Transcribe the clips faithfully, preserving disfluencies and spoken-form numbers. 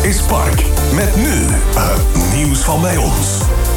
is Park. Met nu het nieuws van bij ons.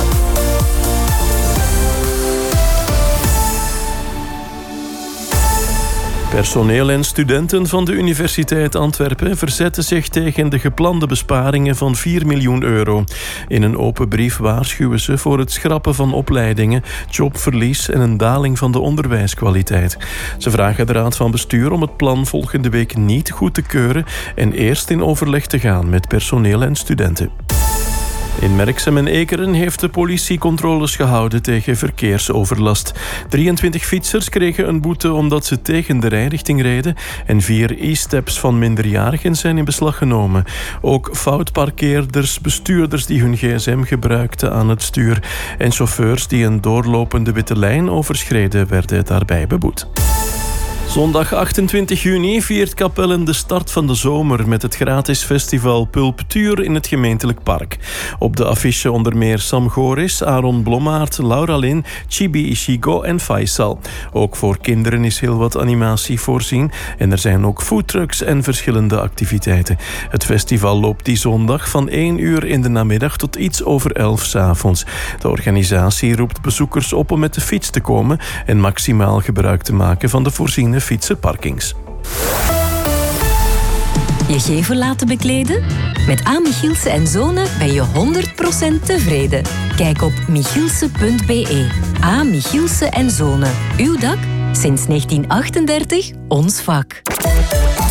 Personeel en studenten van de Universiteit Antwerpen verzetten zich tegen de geplande besparingen van vier miljoen euro. In een open brief waarschuwen ze voor het schrappen van opleidingen, jobverlies en een daling van de onderwijskwaliteit. Ze vragen de Raad van Bestuur om het plan volgende week niet goed te keuren en eerst in overleg te gaan met personeel en studenten. In Merksem en Ekeren heeft de politie controles gehouden tegen verkeersoverlast. drieëntwintig fietsers kregen een boete omdat ze tegen de rijrichting reden en vier e-steps van minderjarigen zijn in beslag genomen. Ook foutparkeerders, bestuurders die hun gsm gebruikten aan het stuur en chauffeurs die een doorlopende witte lijn overschreden werden daarbij beboet. Zondag achtentwintig juni viert Kapellen de start van de zomer met het gratis festival Pulptuur in het gemeentelijk park. Op de affiche onder meer Sam Goris, Aaron Blommaert, Laura Lin, Chibi Ishigo en Faisal. Ook voor kinderen is heel wat animatie voorzien en er zijn ook foodtrucks en verschillende activiteiten. Het festival loopt die zondag van één uur in de namiddag tot iets over elf 's avonds. De organisatie roept bezoekers op om met de fiets te komen en maximaal gebruik te maken van de voorziene fietsenparkings. Je gevel laten bekleden? Met A. Michielse en Zonen ben je honderd procent tevreden. Kijk op michielse punt b e. A. Michielse en Zonen. Uw dak? Sinds negentien achtendertig ons vak.